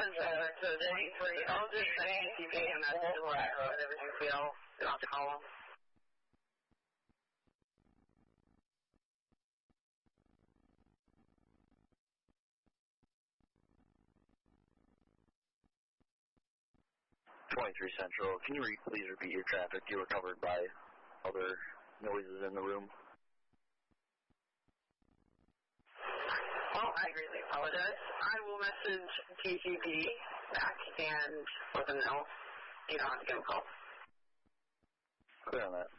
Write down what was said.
I'll just say TCP and that's everything we all have to call them. Central, can you please repeat your traffic? You were covered by other noises in the room. Well, I really apologize. I will message TCP back and let them know you don't have to give a call. Clear on that.